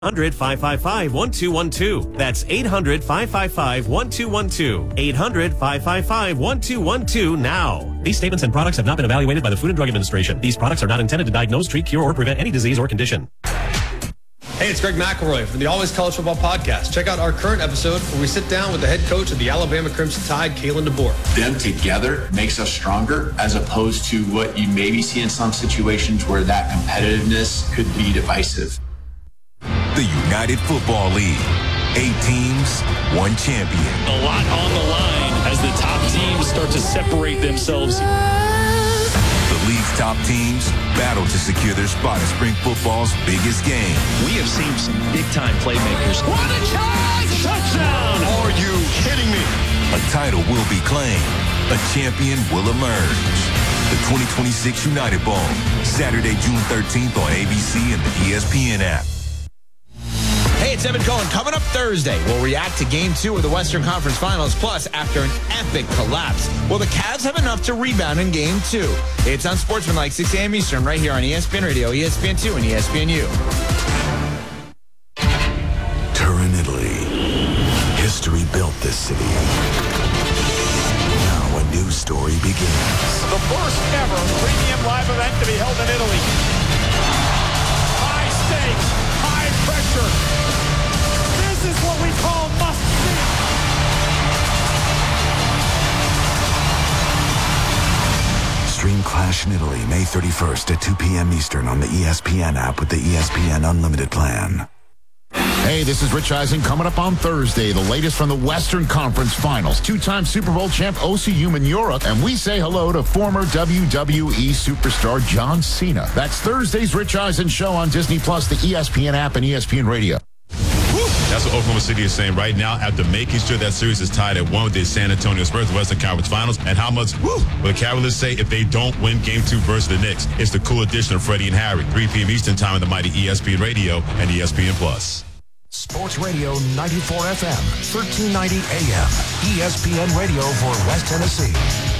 800-555-1212. That's 800-555-1212. 800-555-1212 now. These statements and products have not been evaluated by the Food and Drug Administration. These products are not intended to diagnose, treat, cure, or prevent any disease or condition. Hey, it's Greg McElroy from the Always College Football Podcast. Check out our current episode where we sit down with the head coach of the Alabama Crimson Tide, Kalen DeBoer. Them together makes us stronger, as opposed to what you maybe see in some situations where that competitiveness could be divisive. The United Football League. 8 teams, 1 champion. A lot on the line as the top teams start to separate themselves. The league's top teams battle to secure their spot in spring football's biggest game. We have seen some big-time playmakers. What a charge! Touchdown! Are you kidding me? A title will be claimed. A champion will emerge. The 2026 United Bowl, Saturday, June 13th on ABC and the ESPN app. Hey, it's Evan Cohen. Coming up Thursday, we'll react to Game 2 of the Western Conference Finals. Plus, after an epic collapse, will the Cavs have enough to rebound in Game 2? It's on Sportsmanlike, 6 a.m. Eastern, right here on ESPN Radio, ESPN2, and ESPNU. Turin, Italy. History built this city. Now a new story begins. The first ever premium live event to be held in Italy. High stakes, high pressure. This is what we call must-see. Stream Clash in Italy, May 31st at 2 p.m. Eastern on the ESPN app with the ESPN Unlimited plan. Hey, this is Rich Eisen. Coming up on Thursday, the latest from the Western Conference Finals. 2-time Super Bowl champ Osi Umenyiora, and we say hello to former WWE superstar John Cena. That's Thursday's Rich Eisen show on Disney Plus, the ESPN app, and ESPN Radio. That's what Oklahoma City is saying right now after making sure that series is tied at 1 with the San Antonio Spurs Western Conference Finals. And how much will the Cavaliers say if they don't win Game 2 versus the Knicks? It's the cool edition of Freddie and Harry, 3 p.m. Eastern Time on the mighty ESPN Radio and ESPN Plus. Sports Radio 94 FM, 1390 AM, ESPN Radio for West Tennessee.